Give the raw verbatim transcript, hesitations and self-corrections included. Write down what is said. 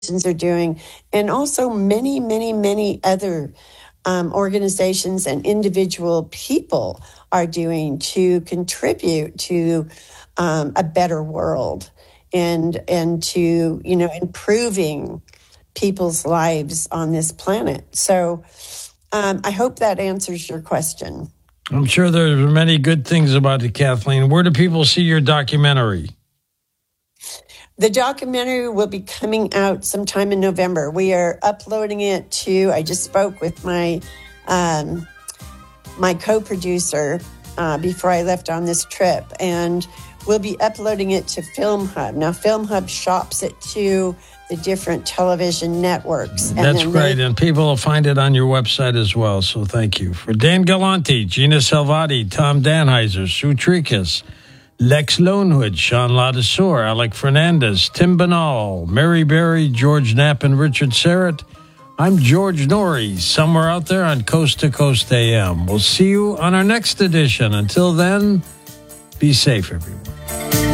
are doing, and also many, many, many other um, organizations and individual people are doing to contribute to um, a better world and and to, you know, improving people's lives on this planet. So um, I hope that answers your question. I'm sure there are many good things about it, Kathleen. Where do people see your documentary? The documentary will be coming out sometime in November. We are uploading it to, I just spoke with my um, my co-producer uh, before I left on this trip, and we'll be uploading it to Film Hub. Now, Film Hub shops it to the different television networks. And That's great, they- and people will find it on your website as well, so thank you. For Dan Galante, Gina Salvati, Tom Danheiser, Sue Tricas, Lex Lonewood, Sean Ladesseur, Alec Fernandez, Tim Banal, Mary Berry, George Knapp, and Richard Serrett. I'm George Norrie, somewhere out there on Coast to Coast A M. We'll see you on our next edition. Until then, be safe, everyone.